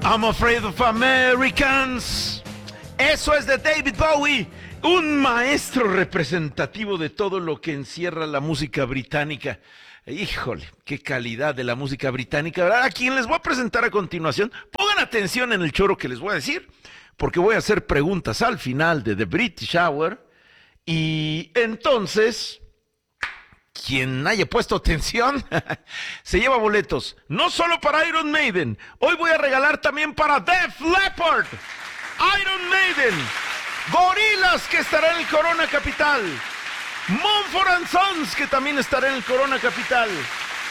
I'm Afraid of Americans. Eso es de David Bowie, un maestro representativo de todo lo que encierra la música británica. Híjole, qué calidad de la música británica, ¿verdad? A quien les voy a presentar a continuación, pongan atención en el choro que les voy a decir, porque voy a hacer preguntas al final de The British Hour. Y entonces, quien haya puesto atención, se lleva boletos, no solo para Iron Maiden, hoy voy a regalar también para Def Leppard, Iron Maiden, Gorillaz, que estará en el Corona Capital, Mumford & Sons, que también estará en el Corona Capital,